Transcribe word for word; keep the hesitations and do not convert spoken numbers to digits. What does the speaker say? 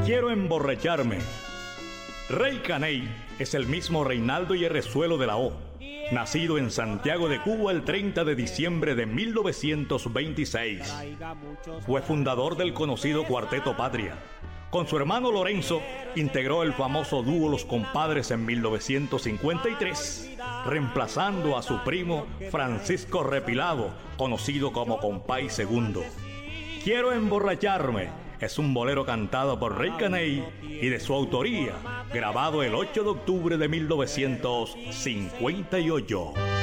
Quiero emborracharme. Rey Caney es el mismo Reinaldo Yerrezuelo de la O, nacido en Santiago de Cuba el treinta de diciembre de mil novecientos veintiséis. Fue fundador del conocido Cuarteto Patria. Con su hermano Lorenzo integró el famoso dúo Los Compadres en mil novecientos cincuenta y tres, reemplazando a su primo Francisco Repilado, conocido como Compay Segundo. Quiero emborracharme es un bolero cantado por Rey Caney y de su autoría, grabado el ocho de octubre de mil novecientos cincuenta y ocho.